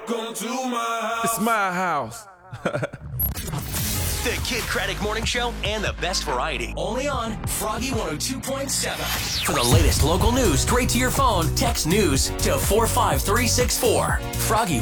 Welcome to my house. It's my house. The Kid Craddock Morning Show and the best variety. Only on Froggy 102.7. For the latest local news straight to your phone, text news to 45364. Froggy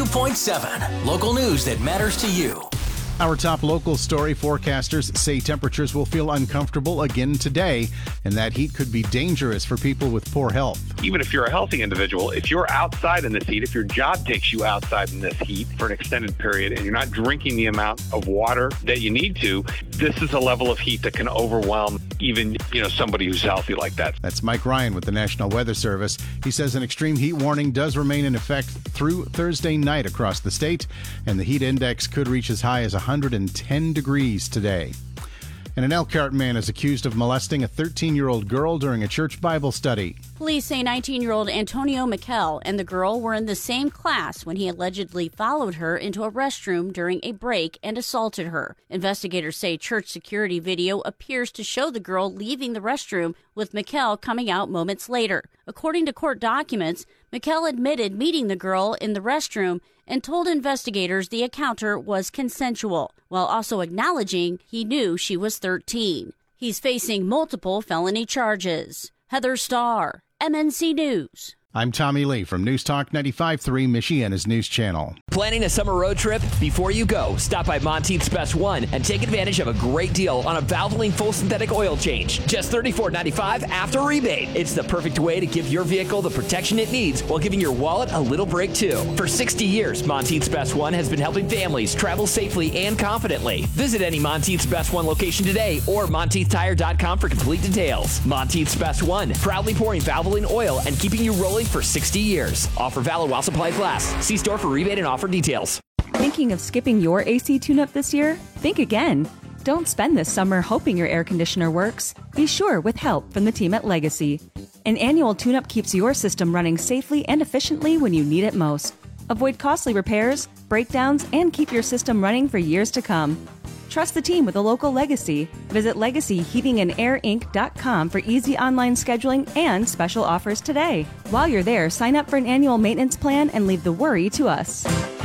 102.7. Local news that matters to you. Our top local story: forecasters say temperatures will feel uncomfortable again today, and that heat could be dangerous for people with poor health. Even if you're a healthy individual, if you're outside in this heat, if your job takes you outside in this heat for an extended period and you're not drinking the amount of water that you need to, this is a level of heat that can overwhelm even, somebody who's healthy like that. That's Mike Ryan with the National Weather Service. He says an extreme heat warning does remain in effect through Thursday night across the state, and the heat index could reach as high as 110 degrees today. And an Elkhart man is accused of molesting a 13-year-old girl during a church Bible study. Police say 19-year-old Antonio Miquel and the girl were in the same class when he allegedly followed her into a restroom during a break and assaulted her. Investigators say church security video appears to show the girl leaving the restroom, with Miquel coming out moments later. According to court documents, Miquel admitted meeting the girl in the restroom and told investigators the encounter was consensual, while also acknowledging he knew she was 13. He's facing multiple felony charges. Heather Starr, MNC News. I'm Tommy Lee from News Talk 95.3, Michiana's news channel. Planning a summer road trip? Before you go, stop by Monteith's Best One and take advantage of a great deal on a Valvoline full synthetic oil change. Just $34.95 after rebate. It's the perfect way to give your vehicle the protection it needs while giving your wallet a little break too. For 60 years, Monteith's Best One has been helping families travel safely and confidently. Visit any Monteith's Best One location today or MonteithTire.com for complete details. Monteith's Best One, proudly pouring Valvoline oil and keeping you rolling for 60 years. Offer valid while supplies last. See store for rebate and offer details. Thinking of skipping your AC tune-up this year? Think again. Don't spend this summer hoping your air conditioner works. Be sure with help from the team at Legacy. An annual tune-up keeps your system running safely and efficiently when you need it most. Avoid costly repairs, breakdowns, and keep your system running for years to come. Trust the team with a local Legacy. Visit LegacyHeatingandAirInc.com for easy online scheduling and special offers today. While you're there, sign up for an annual maintenance plan and leave the worry to us.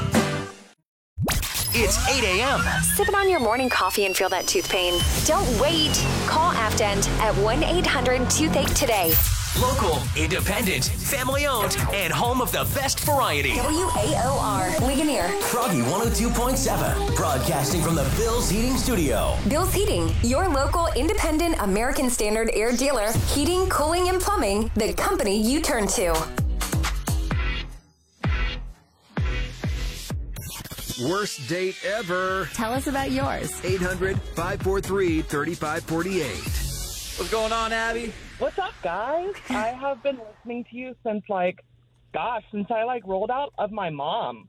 It's 8 a.m. Sip it on your morning coffee and feel that tooth pain. Don't wait. Call Afdent at 1-800-TOOTHACHE today. Local, independent, family-owned, and home of the best variety. WAOR, Ligonier. Froggy 102.7, broadcasting from the Bill's Heating Studio. Bill's Heating, your local independent American Standard air dealer. Heating, cooling, and plumbing, the company you turn to. Worst date ever. Tell us about yours. 800-543-3548. What's going on, Abby? What's up, guys? I have been listening to you since I rolled out of my mom.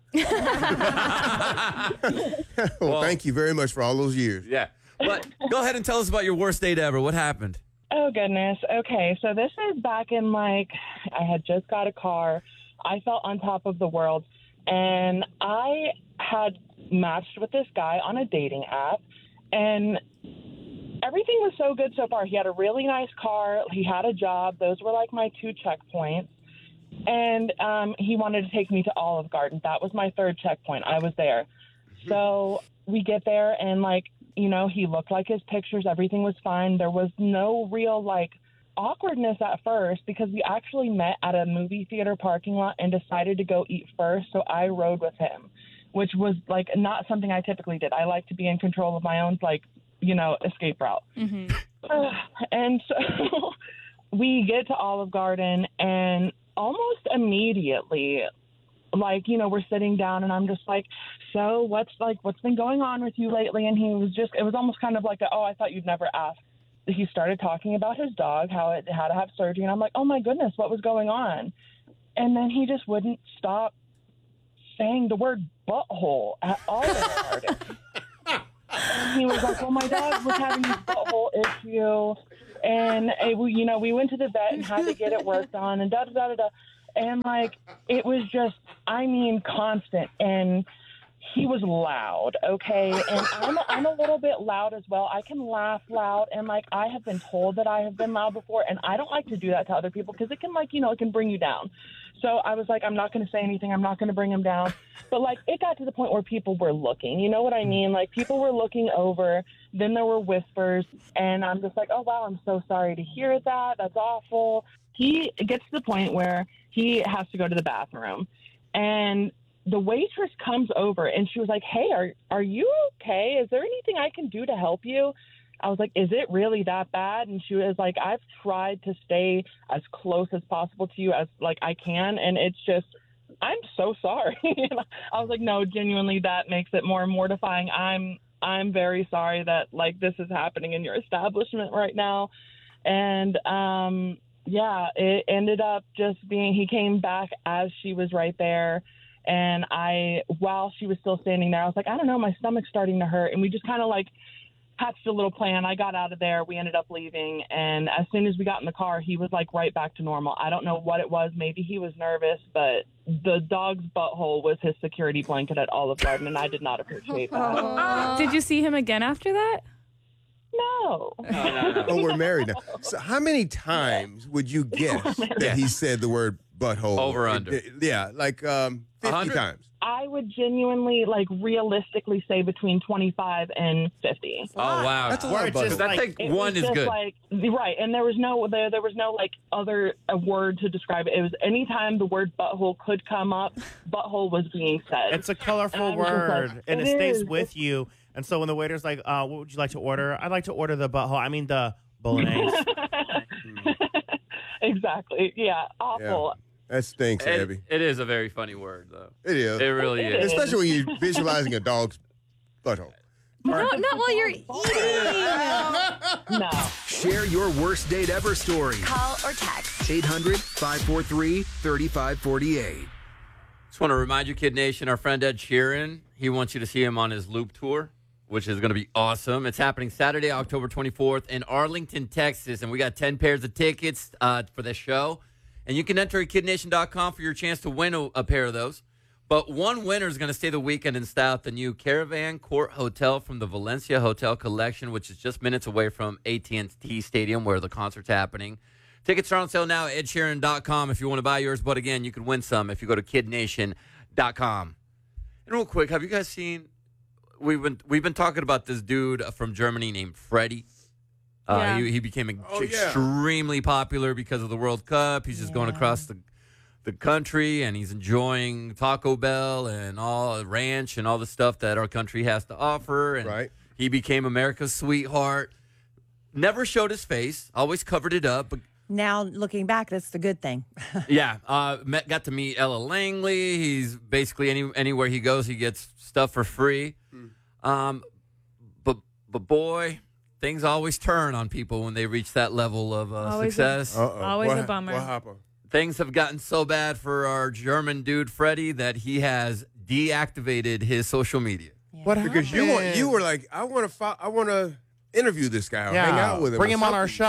Well, thank you very much for all those years. Yeah. But go ahead and tell us about your worst date ever. What happened? Oh, goodness. Okay, so this is back in, I had just got a car. I felt on top of the world. And I had matched with this guy on a dating app. And everything was so good so far. He had a really nice car. He had a job. Those were my 2 checkpoints. And he wanted to take me to Olive Garden. That was my 3rd checkpoint. I was there. So we get there and he looked like his pictures. Everything was fine. There was no real awkwardness at first because we actually met at a movie theater parking lot and decided to go eat first. So I rode with him, which was not something I typically did. I like to be in control of my own escape route. Mm-hmm. And so we get to Olive Garden and almost immediately, we're sitting down and I'm just so what's been going on with you lately? And he was it was almost kind of I thought you'd never ask. He started talking about his dog, how it had to have surgery. And I'm like, oh my goodness, what was going on? And then he just wouldn't stop saying the word butthole at all. And he was like, well, my dog was having this butthole issue. And, we went to the vet and had to get it worked on and da-da-da-da-da. And, it was just, constant. And he was loud, okay? And I'm a little bit loud as well. I can laugh loud, and, like, I have been told that I have been loud before, and I don't like to do that to other people because it can, like, it can bring you down. So I was like, I'm not going to say anything. I'm not going to bring him down. But, like, it got to the point where people were looking. You know what I mean? Like, people were looking over. Then there were whispers. And I'm just like, oh, wow, I'm so sorry to hear that. That's awful. He gets to the point where he has to go to the bathroom. And the waitress comes over, and she was like, hey, are you okay? Is there anything I can do to help you? I was like, is it really that bad? And she was like, I've tried to stay as close as possible to you as, like, I can. And it's just, I'm so sorry. I was like, no, genuinely, that makes it more mortifying. I'm very sorry that, like, this is happening in your establishment right now. And, yeah, it ended up just being, he came back as she was right there. And while she was still standing there, I was like, I don't know, my stomach's starting to hurt. And we just kind of, like, hatched a little plan. I got out of there. We ended up leaving. And as soon as we got in the car, he was, like, right back to normal. I don't know what it was. Maybe he was nervous, but the dog's butthole was his security blanket at Olive Garden, and I did not appreciate that. Did you see him again after that? No. Oh, we're married now. So how many times would you guess that he said the word butthole? Over under. Yeah, like 50 times. I would genuinely, like, realistically say between 25 and 50. Oh, wow. That's a lot of butthole. I think one is good. Like, right, and there was no like other word to describe it. It was anytime the word butthole could come up, butthole was being said. It's a colorful word, like, and it stays with you. And so when the waiter's like, what would you like to order? I'd like to order the butthole. I mean, the bolognese. Exactly. Yeah, awful. Yeah. That stinks, Abby. It is a very funny word, though. It is. It really is. Especially when you're visualizing a dog's butthole. No, not while you're eating. No. Share your worst date ever story. Call or text 800-543-3548. Just want to remind you, Kid Nation, our friend Ed Sheeran, he wants you to see him on his Loop Tour, which is going to be awesome. It's happening Saturday, October 24th in Arlington, Texas, and we got 10 pairs of tickets for this show. And you can enter at kidnation.com for your chance to win a pair of those. But one winner is going to stay the weekend in style at the new Caravan Court Hotel from the Valencia Hotel Collection, which is just minutes away from AT&T Stadium where the concert's happening. Tickets are on sale now at edsheeran.com if you want to buy yours. But again, you can win some if you go to kidnation.com. And real quick, have you guys seen, we've been talking about this dude from Germany named Freddie. Yeah. He became extremely popular because of the World Cup. He's just going across the country, and he's enjoying Taco Bell and all ranch and all the stuff that our country has to offer. And he became America's sweetheart. Never showed his face. Always covered it up. But now, looking back, that's the good thing. Got to meet Ella Langley. He's basically anywhere he goes, he gets stuff for free. But boy, things always turn on people when they reach that level of success. Always a bummer. What happened? Things have gotten so bad for our German dude, Freddie, that he has deactivated his social media. What happened? Because you were like, I want to interview this guy or hang out with him. Bring him on our show.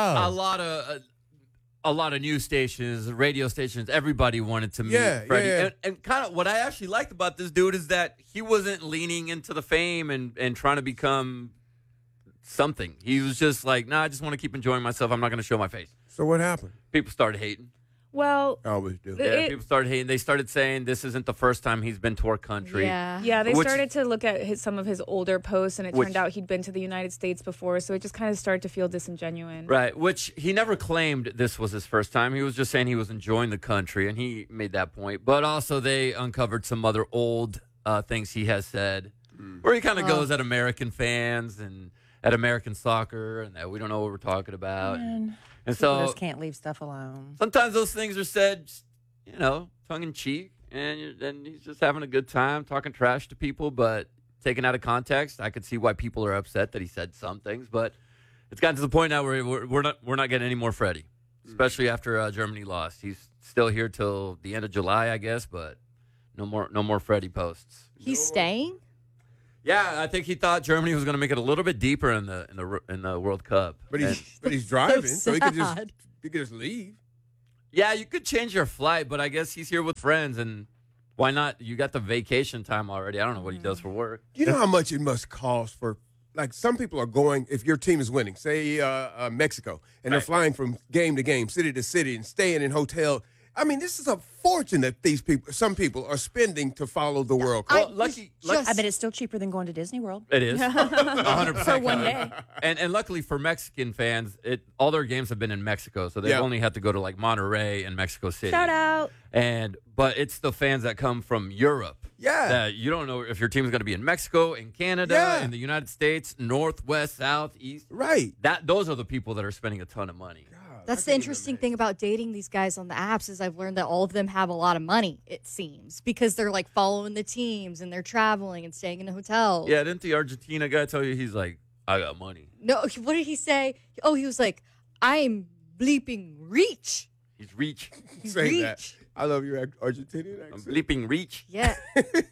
A lot of news stations, radio stations, everybody wanted to meet Freddie. Yeah. And kind of what I actually liked about this dude is that he wasn't leaning into the fame and trying to become something. He was just like, I just want to keep enjoying myself. I'm not going to show my face. So what happened? People started hating. Well, I always do. People started hating. They started saying this isn't the first time he's been to our country. Yeah, they started to look at some of his older posts, and it turned out he'd been to the United States before, so it just kind of started to feel disingenuous. Right, which he never claimed this was his first time. He was just saying he was enjoying the country, and he made that point. But also they uncovered some other old things he has said, where he kind of goes at American fans and at American soccer, and that we don't know what we're talking about. And so just can't leave stuff alone. Sometimes those things are said, tongue in cheek, and he's just having a good time talking trash to people, but taken out of context, I could see why people are upset that he said some things. But it's gotten to the point now where we're not getting any more Freddie, especially after Germany lost. He's still here till the end of July, I guess, but no more Freddie posts. He's staying? Yeah, I think he thought Germany was going to make it a little bit deeper in the World Cup. But he's driving, so he could just leave. Yeah, you could change your flight, but I guess he's here with friends, and Why not? You got the vacation time already. I don't know what he does for work. You know how much it must cost for, like, some people are going, if your team is winning, say Mexico, and they're flying from game to game, city to city, and staying in hotel. I mean, this is a fortune that some people are spending to follow the World Cup. Well, I bet it's still cheaper than going to Disney World. It is 100% For one day. And luckily for Mexican fans, all their games have been in Mexico, so they've only had to go to like Monterrey and Mexico City. Shout out. But it's the fans that come from Europe. Yeah. That you don't know if your team is going to be in Mexico, in Canada, in the United States, North, West, South, East. Right. Those are the people that are spending a ton of money. That's the interesting thing about dating these guys on the apps is I've learned that all of them have a lot of money, it seems, because they're like following the teams and they're traveling and staying in hotels. Yeah, didn't the Argentina guy tell you he's like, I got money? No, what did he say? Oh, he was like, I'm bleeping reach. He's reach. Say that. I love your Argentinian accent. I'm bleeping reach. Yeah. And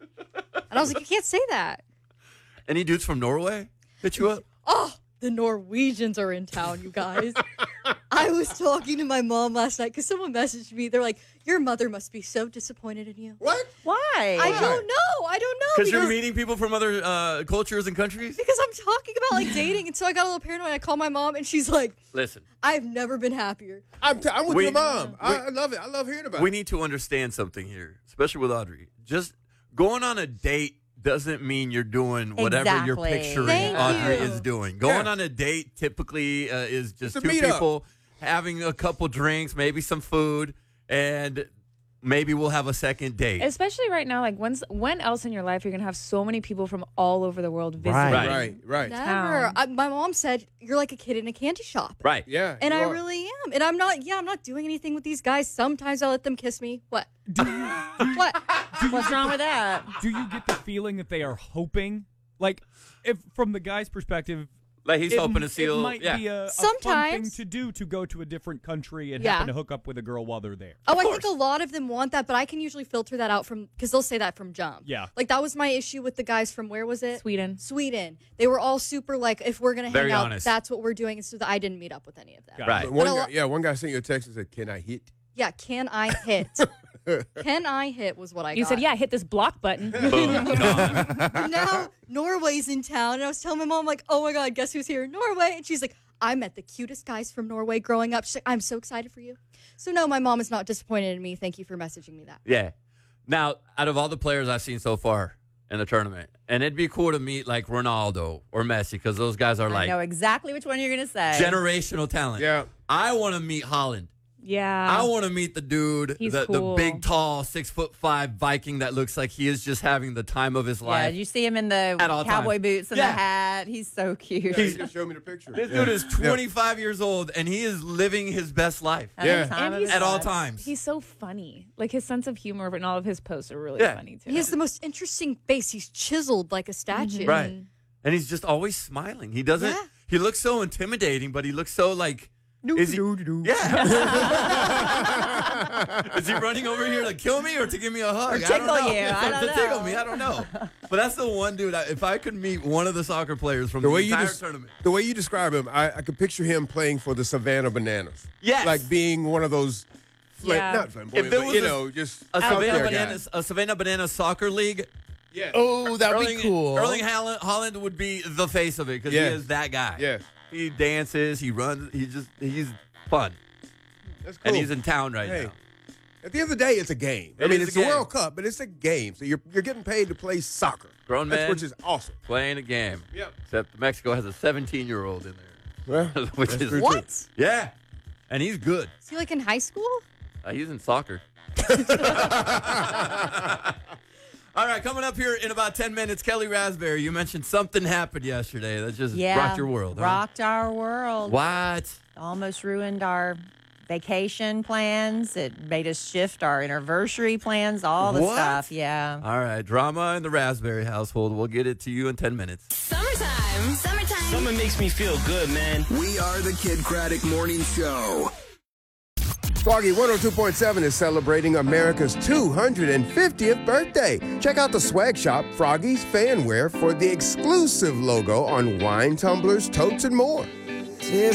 I was like, you can't say that. Any dudes from Norway hit you up? Oh, the Norwegians are in town, you guys. I was talking to my mom last night because someone messaged me. They're like, your mother must be so disappointed in you. What? Why? I don't know. Because you're meeting people from other cultures and countries? Because I'm talking about like dating, and so I got a little paranoid. I called my mom, and she's like, listen, I've never been happier. I'm with your mom. I love it. I love hearing about it. We need to understand something here, especially with Audrey. Just going on a date doesn't mean you're doing whatever you're picturing Audrey is doing. Going on a date typically is just two people having a couple drinks, maybe some food, and maybe we'll have a second date. Especially right now, like when else in your life you're gonna have so many people from all over the world visiting? Right. Never. My mom said you're like a kid in a candy shop. Right. Yeah. And I really am. And I'm not. Yeah, I'm not doing anything with these guys. Sometimes I let them kiss me. What? What? What's wrong with that? Do you get the feeling that they are hoping, like, if from the guy's perspective, like he's hoping to seal? It might be a fun thing to do to go to a different country and happen to hook up with a girl while they're there. Oh, I think a lot of them want that, but I can usually filter that out because they'll say that from jump. Yeah. Like that was my issue with the guys from where was it? Sweden. They were all super like, if we're gonna hang out, honest. that's what we're doing. And so I didn't meet up with any of them. Right. One guy sent you a text and said, "Can I hit?" Yeah, can I hit? Can I hit was what I got. You said, yeah, hit this block button. Now Norway's in town, and I was telling my mom, like, oh my God, guess who's here? Norway. And she's like, I met the cutest guys from Norway growing up. She's like, I'm so excited for you. So no, my mom is not disappointed in me. Thank you for messaging me that. Yeah. Now, out of all the players I've seen so far in the tournament, and it'd be cool to meet like Ronaldo or Messi, because those guys are like I know exactly which one you're going to say. generational talent. Yeah. I want to meet Haaland. Yeah. I want to meet the dude, the big, tall, 6'5" Viking that looks like he is just having the time of his life. Yeah, you see him in the cowboy boots and the hat. He's so cute. Yeah, he just showed me the picture. This dude is 25 years old, and he is living his best life. At all times. He's so funny. Like his sense of humor and all of his posts are really funny too. He has the most interesting face. He's chiseled like a statue. Right. And he's just always smiling. He doesn't. Yeah. He looks so intimidating, but he looks so like. Is he running over here to kill me or to give me a hug? Or tickle I don't know. you. I don't to know. tickle me. I don't know. But that's the one dude. If I could meet one of the soccer players from the entire tournament. The way you describe him, I could picture him playing for the Savannah Bananas. Yes. Like being one of those, not flamboyant, but just a out Savannah there Bananas, a Savannah Bananas soccer league. Yeah. Oh, that would be cool. Erling Haaland would be the face of it because he is that guy. Yeah. He dances, he runs, he's fun. That's cool. And he's in town right now. At the end of the day, it's a game. It's the World Cup, but it's a game. So you're getting paid to play soccer. Grown men, which is awesome. Playing a game. Yep. Except Mexico has a 17-year-old in there. Well, which is what? Yeah. And he's good. Is he like in high school? He's in soccer. All right, coming up here in about 10 minutes, Kelly Raspberry, you mentioned something happened yesterday that just rocked your world. Rocked our world. What? Almost ruined our vacation plans. It made us shift our anniversary plans, all the stuff. Yeah. All right, drama in the Raspberry household. We'll get it to you in 10 minutes. Summertime. Something makes me feel good, man. We are the Kid Craddock Morning Show. Froggy 102.7 is celebrating America's 250th birthday. Check out the swag shop, Froggy's Fanwear, for the exclusive logo on wine, tumblers, totes, and more.